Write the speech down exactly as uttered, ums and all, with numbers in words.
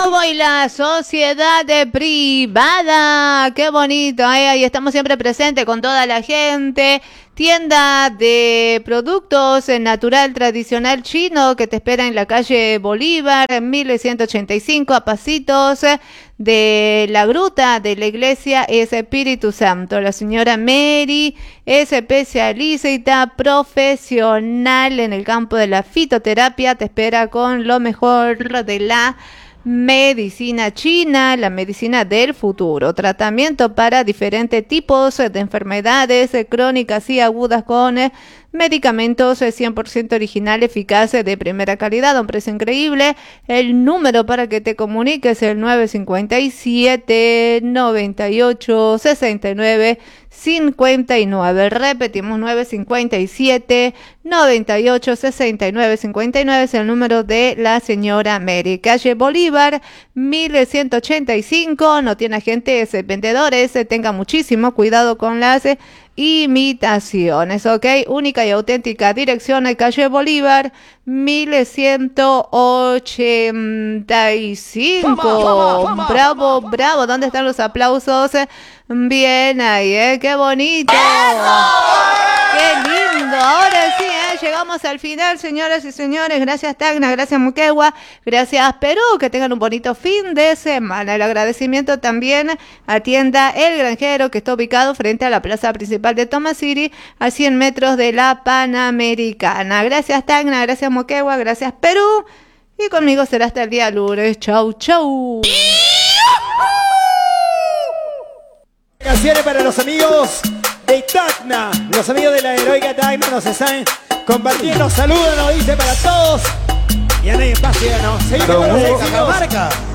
Globo y la sociedad privada. Qué bonito, ¿eh? Ahí estamos siempre presentes con toda la gente. Tienda de productos natural tradicional chino que te espera en la calle Bolívar, en mil ciento ochenta y cinco, a pasitos de la gruta de la iglesia Espíritu Santo. La señora Mary es especialista profesional en el campo de la fitoterapia. Te espera con lo mejor de la medicina china, la medicina del futuro. Tratamiento para diferentes tipos de enfermedades crónicas y agudas con medicamentos cien por ciento originales, eficaces, de primera calidad, a un precio increíble. El número para que te comuniques es el nueve cinco siete, noventa y ocho, sesenta y nueve, cincuenta y nueve. Repetimos, nueve cinco siete, noventa y ocho, sesenta y nueve, cincuenta y nueve es el número de la señora Mary. Calle Bolívar, mil ciento ochenta y cinco. No tiene agentes vendedores. Tenga muchísimo cuidado con las imitaciones, ¿ok? Única y auténtica dirección de calle Bolívar, mil ciento ochenta y cinco. Bravo, bravo. ¿Dónde están los aplausos? Bien ahí, ¿eh? ¡Qué bonito! ¡Qué lindo! Ahora sí, ¿eh? Llegamos al final, señoras y señores. Gracias, Tacna. Gracias, Moquegua. Gracias, Perú. Que tengan un bonito fin de semana. El agradecimiento también a Tienda El Granjero, que está ubicado frente a la plaza principal de Thomas City, a cien metros de la Panamericana. Gracias, Tacna. Gracias, Moquegua. Gracias, Perú. Y conmigo será hasta el día lunes. Chau, chau. Canciones para los amigos de Tacna, los amigos de la heroica Tacna nos están compartiendo. Saludos, nos dice para todos. Y a nadie pase, ¿no? Seguimos con la Cajamarca.